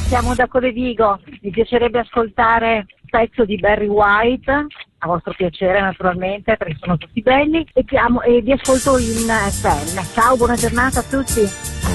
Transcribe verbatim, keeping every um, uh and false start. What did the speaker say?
siamo da Codevigo, mi piacerebbe ascoltare un pezzo di Barry White, a vostro piacere naturalmente, perché sono tutti belli, e, chiamo, e vi ascolto in pen. Ciao, buona giornata a tutti.